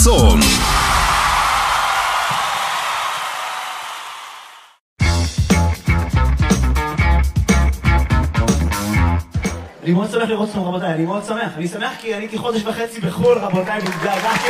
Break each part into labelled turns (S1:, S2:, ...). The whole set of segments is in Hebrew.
S1: צום.
S2: אני מאוד שמח לראות אתכם רבותיי, אני מאוד שמח. אני שמח כי הייתי חודש וחצי בחול רבותיי, והתגעגעתי.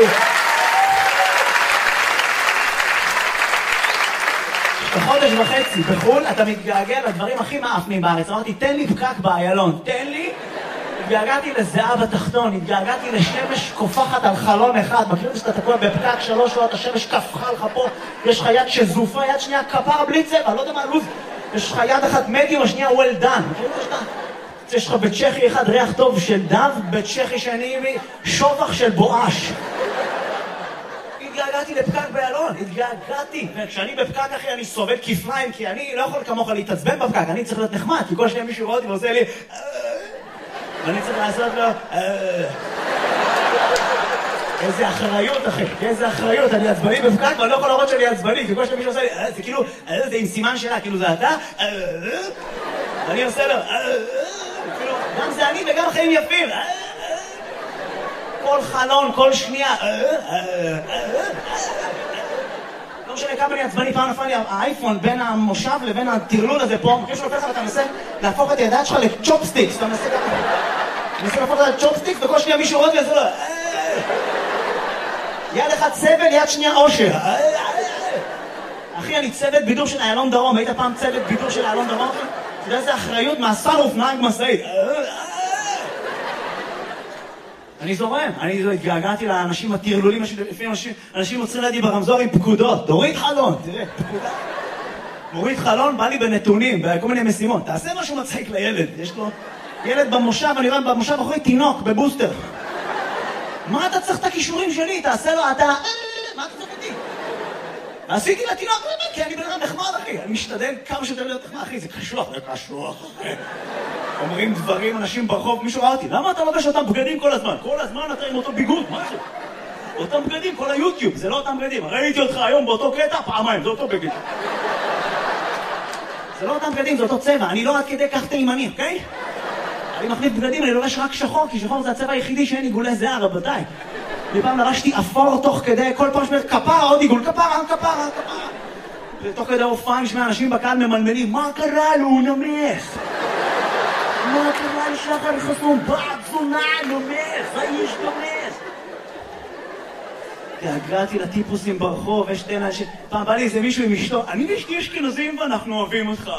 S2: בחודש וחצי בחול אתה מתגעגע לדברים הכי מאפנים בארץ. אמרתי תן לי פקק באיילון, תן לי. התגעגעתי לזהה בתחתון, התגעגעתי לשמש קופחת על חלון אחד. מכיר שאתה תקוע בפקק 3 שעות, השמש קפחה לך פה, יש לך יד שזופה, יד שנייה כפרה בלי צבע, לא יודע מה לוז. יש לך יד אחת מדיום, השנייה well done. מכיר שאתה? יש לך בצ'כי אחד ריח טוב של דב, בצ'כי שני שובח של בואש. התגעגעתי לפקק באיילון, התגעגעתי. וכשאני בפקק אחי אני סובל כפליים, כי אני לא יכול כמוך להתעצבן בפקק, אני צריך להיות נחמד, כי כל שניה מישהו רואה אותי ועושה לי ואני צריך לעשות לו איזה אחריות אחי, איזה אחריות, אני עצבני בפקק ואני לא יכול להראות שאני עצבני, כי כל שניה מישהו עושה לי זה כאילו, זה עם סימן שלה, כאילו זה אתה ואני עושה לו גם זה אני וגם חיים יפים. כל חלון, כל שנייה. לא משנה כמה אני עצבני, פעם נפל לי האייפון בין המושב לבין הטרלול הזה פה. מכיר שנופך ואתה מנסה להפוך את הידיים שלך לצ'ופסטיקס. אתה מנסה להפוך את הצ'ופסטיקס וכל שנייה מישהו רואה וזה לא. יד אחד סבל, יד שנייה אושר. אחי, אני צוות בידור של איילון דרום. היית פעם צוות בידור של איילון דרום? אתה יודע איזה אחריות מהסנוף נהג משאית. אני זורם, אני התגעגעתי לאנשים הטרלולים, אנשים עוצרים לידי ברמזור עם פקודות. תוריד חלון, תראה, פקודה. מוריד חלון, בא לי בנתונים, בכל מיני משימות. תעשה משהו מצחיק לילד, יש לו ילד במושב, אני רואה במושב אחרי תינוק, בבוסטר. מה אתה צריך את הכישורים שלי? תעשה לו, אתה... מה אתה צריך אותי? עשיתי לתינוק, כי אני בן אדם נחמד, אחי. אני משתדל כמה שיותר להיות נחמד, אחי, זה קשוח, זה קשוח, אחי. אומרים דברים, אנשים ברחוב, מישהו ראה אותי, למה אתה לובש אותם בגדים כל הזמן? כל הזמן אתה עם אותו ביגוד, מה זה? אותם בגדים, כל היוטיוב, זה לא אותם בגדים. ראיתי אותך היום באותו קטע, פעמיים, זה אותו בגד. זה לא אותם בגדים, זה אותו צבע, אני לא עד כדי כך תימני, אוקיי? אני מחליף בגדים, אני לובש רק שחור, כי שחור זה הצבע היחידי שאין עיגולי זהה, רבותיי. מפעם לבשתי אפור תוך כדי, כל פעם שמרת כפרה, עוד עיגול, כפרה. ותוך כדי הופעה נשמע אנשים בקהל ממלמלים, מה קרה לו, הוא נמס? מה קרה לשחר חסום? בעד זונה, נומס, האיש נומס. התגעגעתי לטיפוסים ברחוב, יש שתי אנשים, פעם בא לי איזה מישהו עם אשתו, אני ואשתי אשכנזים ואנחנו אוהבים אותך.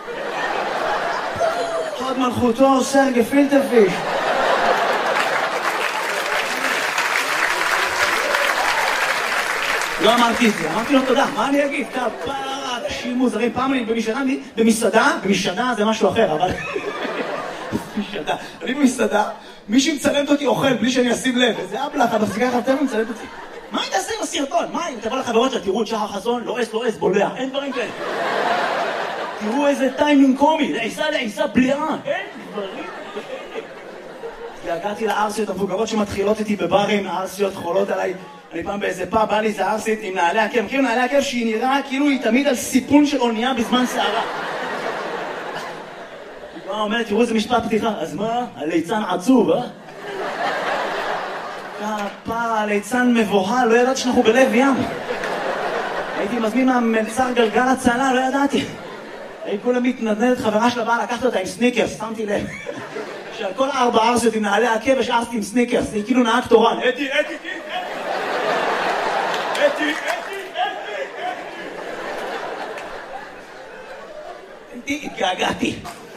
S2: חוד מלכותו, סרגי פילטרפיש. לא אמרתי את זה, אמרתי לו תודה, מה אני אגיד? כפרה, אנשים מוזרים, פעם אני במסעדה זה משהו אחר, אבל... אני במסעדה, מישהי מצלמת אותי אוכל בלי שאני אשים לב, איזה אבלח, אתה מפסיקה לך טבע מצלמת אותי. מה היא תעשה עם הסרטון? מה אם תבוא לחברות שלה, תראו את שחר חסון, לא אס, בולע, אין דברים כאלה. תראו איזה טיימינג קומי, לעיסה בליעה, אין דברים כאלה. הגעתי לארסיות המבוגרות שמתחילות איתי בברים, הארסיות חולות עליי. אני פעם באיזה פאב, בא לי איזה ארסית עם נעלי עקב, מכירים נעלי עקב שהיא נראה כאילו היא תמיד על סיפון של אונייה בזמן שערה. היא אומרת, תראו איזה משפט פתיחה, אז מה? הליצן עצוב, כפרה, הליצן מבוהל, לא ידעתי שאנחנו בלב ים. הייתי מזמין מהמלצר גלגל הצלה, לא ידעתי. הייתי כולה מתנדנדת, חברה שלה באה לקחת אותה עם סניקרס, שמתי לב. שעל כל 4 ארסיות עם נעלי עקב יש ארסית עם סניקרס, היא כאילו נהג תורן. אתי. התגעגעתי.